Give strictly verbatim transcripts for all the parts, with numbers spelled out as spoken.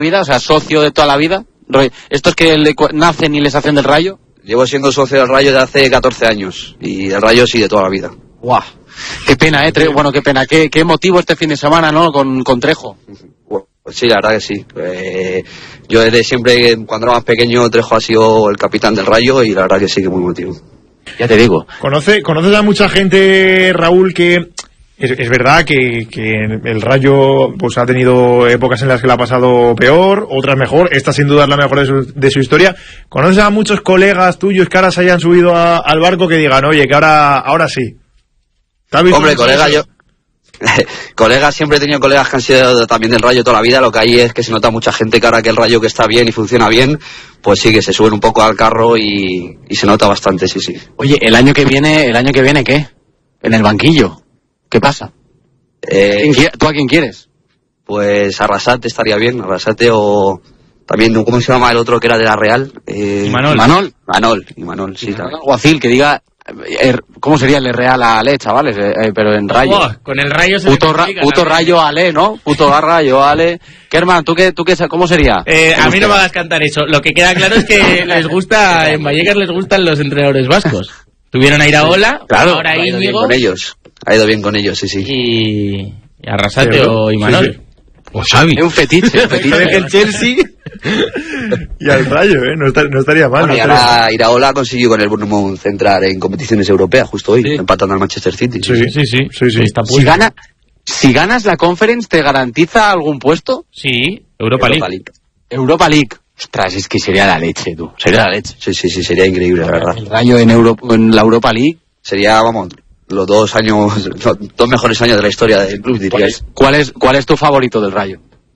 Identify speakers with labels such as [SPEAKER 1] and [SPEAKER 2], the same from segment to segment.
[SPEAKER 1] vida, o sea, socio de toda la vida. ¿Estos que le nacen y les hacen del Rayo?
[SPEAKER 2] Llevo siendo socio del Rayo de hace catorce años y del Rayo sí de toda la vida.
[SPEAKER 1] ¡Guau! Qué pena, eh, Tre- bueno, qué pena, qué, qué motivo este fin de semana, ¿no? Con, con Trejo.
[SPEAKER 2] Bueno, pues sí, la verdad que sí. Eh, yo desde siempre, cuando era más pequeño, Trejo ha sido el capitán del Rayo y la verdad que sí que muy motivo.
[SPEAKER 1] Ya te digo.
[SPEAKER 3] ¿Conoce, ¿Conoces a mucha gente, Raúl, que es, es verdad que, que el Rayo pues ha tenido épocas en las que la ha pasado peor, otras mejor, esta sin duda es la mejor de su, de su historia? ¿Conoces a muchos colegas tuyos que ahora se hayan subido a, al barco que digan, oye, que ahora, ahora sí?
[SPEAKER 2] Hombre, colega, yo... colegas, siempre he tenido colegas que han sido también del Rayo toda la vida. Lo que hay es que se nota mucha gente que ahora que el Rayo que está bien y funciona bien, pues sí, que se suben un poco al carro y, y se nota bastante, sí, sí.
[SPEAKER 1] Oye, el año que viene, ¿el año que viene qué? En el banquillo. ¿Qué pasa?
[SPEAKER 2] Eh,
[SPEAKER 1] ¿Tú a quién quieres?
[SPEAKER 2] Pues Arrasate estaría bien, Arrasate o... También, ¿cómo se llama el otro que era de la Real? Eh,
[SPEAKER 1] Imanol. Imanol.
[SPEAKER 2] Imanol, Imanol, sí, también.
[SPEAKER 1] Alguacil, que diga... ¿Cómo sería el Real Ale, chavales? Eh, eh, pero en Rayo.
[SPEAKER 4] Oh, con el Rayo se
[SPEAKER 1] puto, ra puto Rayo Ale, ¿no? Puto Rayo Ale. ¿Qué, hermano? ¿Tú qué, tú qué, cómo sería?
[SPEAKER 4] Eh, a mí no me hagas cantar eso. Lo que queda claro es que les gusta, en Vallecas les gustan los entrenadores vascos. Tuvieron a Iraola,
[SPEAKER 2] claro,
[SPEAKER 4] ahora
[SPEAKER 2] ha ido bien
[SPEAKER 4] Íñigo.
[SPEAKER 2] con ellos. Ha ido bien con ellos, sí, sí.
[SPEAKER 4] Y, y Arrasate o Imanol.
[SPEAKER 3] Sí, sí.
[SPEAKER 5] O Xavi.
[SPEAKER 1] Es un fetiche, un fetiche.
[SPEAKER 3] el Chelsea y al Rayo, ¿eh? No, está, no estaría mal.
[SPEAKER 2] Bueno,
[SPEAKER 3] no
[SPEAKER 2] y
[SPEAKER 3] estaría
[SPEAKER 2] ahora
[SPEAKER 3] mal.
[SPEAKER 2] Iraola consiguió con el Bournemouth entrar en competiciones europeas justo hoy,
[SPEAKER 1] Sí.
[SPEAKER 2] empatando al Manchester City.
[SPEAKER 3] Sí, sí, sí. sí, sí.
[SPEAKER 4] Está
[SPEAKER 1] Si, gana, si ganas la Conference, ¿te garantiza algún puesto?
[SPEAKER 4] Sí, Europa,
[SPEAKER 2] Europa
[SPEAKER 4] League.
[SPEAKER 2] League.
[SPEAKER 1] Europa League. Ostras, es que sería la leche, tú. Sería la leche.
[SPEAKER 2] Sí, sí, sí, sería increíble, la verdad.
[SPEAKER 1] El Rayo en, Euro en la Europa League.
[SPEAKER 2] Sería, vamos, los dos años, los dos mejores años de la historia del club, diríais.
[SPEAKER 1] ¿Cuál es, cuál es tu favorito del Rayo?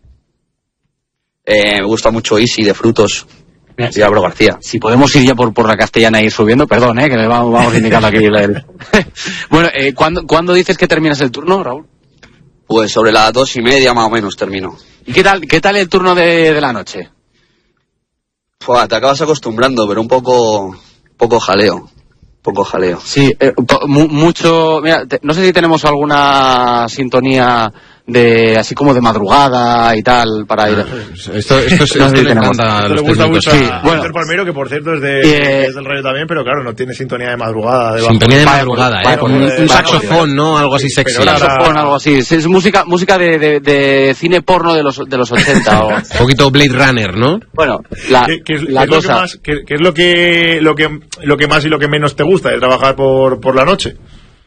[SPEAKER 2] Eh, me gusta mucho Isi de Frutos y Álvaro García.
[SPEAKER 1] Si podemos ir ya por, por la castellana e ir subiendo, perdón, eh, que le vamos, vamos indicando aquí. El... Bueno, eh, ¿cuándo, ¿cuándo dices que terminas el turno, Raúl?
[SPEAKER 2] Pues sobre las dos y media más o menos termino.
[SPEAKER 1] ¿Y qué tal, qué tal el turno de, de la noche?
[SPEAKER 2] Fua, te acabas acostumbrando, pero un poco, poco jaleo. Poco jaleo.
[SPEAKER 1] Sí, eh, po- mu mucho... Mira, te, no sé si tenemos alguna sintonía de así como de madrugada y tal para ir...
[SPEAKER 5] Esto, esto, esto,
[SPEAKER 1] No sé si
[SPEAKER 5] le
[SPEAKER 1] tenemos.
[SPEAKER 5] encanta a
[SPEAKER 3] Esto le
[SPEAKER 5] los
[SPEAKER 3] gusta
[SPEAKER 5] técnicos.
[SPEAKER 3] mucho
[SPEAKER 1] Sí,
[SPEAKER 3] a
[SPEAKER 1] bueno.
[SPEAKER 3] Víctor Palmero, que por cierto es, de,
[SPEAKER 1] Eh,
[SPEAKER 3] es del Rayo también, pero claro, no tiene sintonía de madrugada. De
[SPEAKER 5] Sintonía de
[SPEAKER 1] Vaya,
[SPEAKER 5] madrugada,
[SPEAKER 1] vaya,
[SPEAKER 5] ¿eh? Con
[SPEAKER 3] vaya,
[SPEAKER 5] un,
[SPEAKER 3] vaya,
[SPEAKER 5] un
[SPEAKER 3] vaya,
[SPEAKER 5] saxofón, ¿no? Algo así sexy.
[SPEAKER 3] Pero ahora-
[SPEAKER 1] Saxofón, algo así. Es, es música música de, de, de cine porno de los de los ochenta o...
[SPEAKER 5] Un poquito Blade Runner, ¿no?
[SPEAKER 1] Bueno, la,
[SPEAKER 3] ¿Qué, qué es,
[SPEAKER 1] la
[SPEAKER 3] qué es lo que
[SPEAKER 1] cosa...
[SPEAKER 3] más, qué, qué es lo que, lo que lo que más y lo que menos te gusta de trabajar por, por la noche?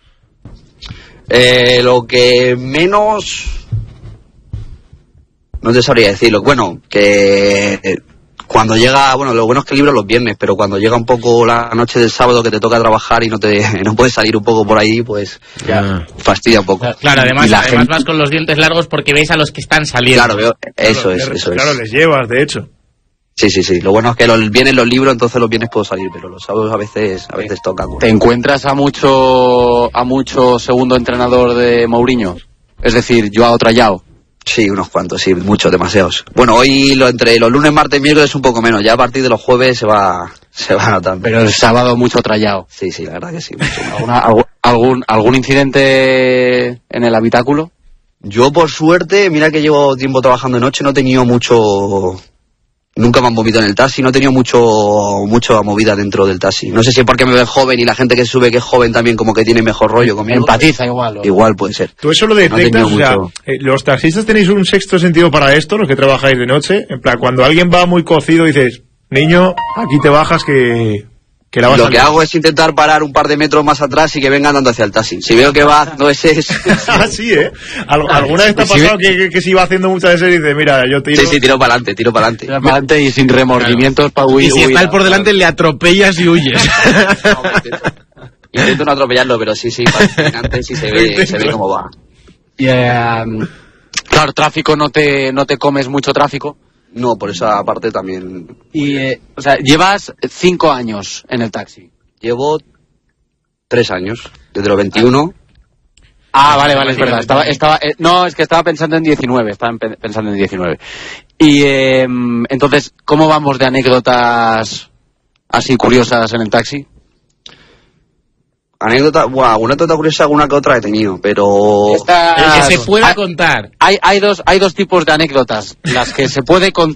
[SPEAKER 2] Eh, lo que menos... No te sabría decirlo. Bueno, que cuando llega... Bueno, lo bueno es que libro los viernes, pero cuando llega un poco la noche del sábado que te toca trabajar y no te no puedes salir un poco por ahí, pues
[SPEAKER 5] Ya.
[SPEAKER 2] fastidia un poco.
[SPEAKER 4] Claro, además,
[SPEAKER 1] Y la
[SPEAKER 4] además
[SPEAKER 1] gente-
[SPEAKER 4] vas con los dientes largos porque ves a los que están saliendo.
[SPEAKER 2] Claro, veo, eso
[SPEAKER 3] Claro,
[SPEAKER 2] es,
[SPEAKER 3] les-
[SPEAKER 2] eso
[SPEAKER 3] Claro,
[SPEAKER 2] es.
[SPEAKER 3] les llevas, de hecho.
[SPEAKER 2] Sí, sí, sí. Lo bueno es que los viernes los libros, entonces los viernes puedo salir, pero los sábados a veces a veces tocan.
[SPEAKER 1] ¿Te encuentras a mucho a mucho segundo entrenador de Mourinho? Es decir, Joao Trayao.
[SPEAKER 2] Sí, unos cuantos, sí, muchos, demasiados. Bueno, hoy lo, entre los lunes, martes y miércoles un poco menos. Ya a partir de los jueves se va se va notando.
[SPEAKER 1] Pero el sábado mucho Trayao.
[SPEAKER 2] Sí, sí, la verdad que sí. Mucho.
[SPEAKER 1] ¿Alguna, algu- algún, ¿Algún incidente en el habitáculo?
[SPEAKER 2] Yo, por suerte, mira que llevo tiempo trabajando de noche, no he tenido mucho... Nunca me han vomitado en el taxi, no he tenido mucho mucha movida dentro del taxi. No sé si es porque me ven joven y la gente que sube que es joven también como que tiene mejor rollo conmigo.
[SPEAKER 1] Empatiza igual. ¿o?
[SPEAKER 2] Igual puede ser.
[SPEAKER 3] Tú eso lo
[SPEAKER 2] No he
[SPEAKER 3] detectas,
[SPEAKER 2] tenido
[SPEAKER 3] o sea,
[SPEAKER 2] mucho.
[SPEAKER 3] eh, los taxistas tenéis un sexto sentido para esto, los que trabajáis de noche. En plan, cuando alguien va muy cocido dices, niño, aquí te bajas que, que la vas
[SPEAKER 2] Lo
[SPEAKER 3] a
[SPEAKER 2] que hago es intentar parar un par de metros más atrás y que venga andando hacia el taxi. Si veo que va haciendo ese... ese-
[SPEAKER 3] Ah, sí, ¿eh? Al- ¿Alguna vez te ha
[SPEAKER 5] Si
[SPEAKER 3] pasado que, que, que si va haciendo muchas veces y dices, mira, yo tiro...
[SPEAKER 2] Sí, sí, tiro para adelante, tiro para adelante.
[SPEAKER 1] Tira para adelante y sin remordimientos para huir.
[SPEAKER 5] Y si
[SPEAKER 1] huir,
[SPEAKER 5] está él por
[SPEAKER 1] ¿no?
[SPEAKER 5] delante, le atropellas y huyes.
[SPEAKER 2] No, intento, intento no atropellarlo, pero sí, sí, para antes sí se ve, se ve cómo va.
[SPEAKER 1] Y, eh, claro, tráfico, no te, no te comes mucho tráfico.
[SPEAKER 2] No, por esa parte también.
[SPEAKER 1] Y, eh, o sea, llevas cinco años en el taxi.
[SPEAKER 2] Llevo tres años, desde los veintiuno.
[SPEAKER 1] Ah, vale, vale, es verdad. Estaba, estaba, eh, no, es que estaba pensando en diecinueve, estaba en- pensando en diecinueve. Y eh, entonces, ¿cómo vamos de anécdotas así curiosas en el taxi?
[SPEAKER 2] Anécdota, bueno, alguna anécdota curiosa, alguna que otra he tenido, pero...
[SPEAKER 1] Esta-
[SPEAKER 4] El que se pueda
[SPEAKER 1] hay,
[SPEAKER 4] contar.
[SPEAKER 1] hay, hay dos, hay dos tipos de anécdotas. Las que se puede contar